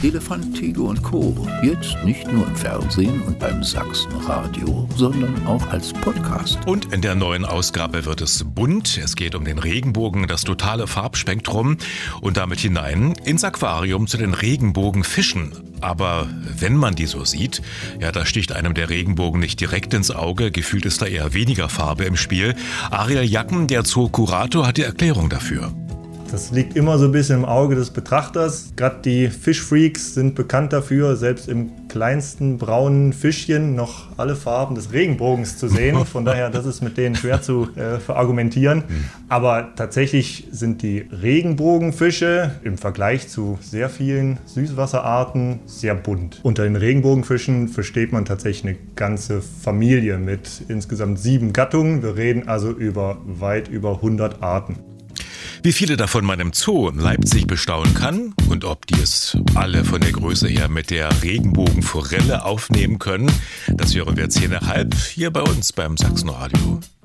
Elefant, Tiger und Co. Jetzt nicht nur im Fernsehen und beim Sachsenradio, sondern auch als Podcast. Und in der neuen Ausgabe wird es bunt. Es geht um den Regenbogen, das totale Farbspektrum und damit hinein ins Aquarium zu den Regenbogenfischen. Aber wenn man die so sieht, ja, da sticht einem der Regenbogen nicht direkt ins Auge. Gefühlt ist da eher weniger Farbe im Spiel. Ariel Jacken, der Zookurator, hat die Erklärung dafür. Das liegt immer so ein bisschen im Auge des Betrachters. Gerade die Fischfreaks sind bekannt dafür, selbst im kleinsten braunen Fischchen noch alle Farben des Regenbogens zu sehen. Von daher, das ist mit denen schwer zu verargumentieren. Aber tatsächlich sind die Regenbogenfische im Vergleich zu sehr vielen Süßwasserarten sehr bunt. Unter den Regenbogenfischen versteht man tatsächlich eine ganze Familie mit insgesamt 7 Gattungen. Wir reden also über weit über 100 Arten. Wie viele davon man im Zoo in Leipzig bestaunen kann und ob die es alle von der Größe her mit der Regenbogenforelle aufnehmen können, das hören wir 10:30 hier bei uns beim Sachsenradio.